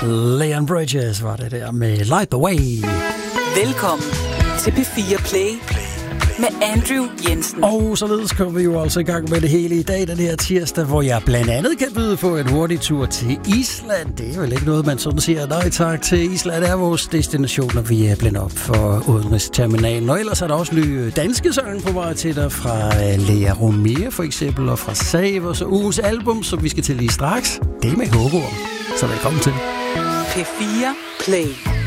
Leon Bridges var det der med Light the Way. Velkommen til P4 Play med Andrew Jensen. Og således kommer vi jo altså i gang med det hele i dag, den her tirsdag, hvor jeg blandt andet kan byde på en hurtig tur til Island. Det er vel ikke noget, man sådan siger nej tak til. Island er vores destination, når vi er blændt op for udenrigsterminalen. Og ellers er der også nye danske sange på vej til dig fra Lea Romeo for eksempel, og fra Savers og ugens album, som vi skal til lige straks. Det er med Hågorm. Så velkommen til P4 Play.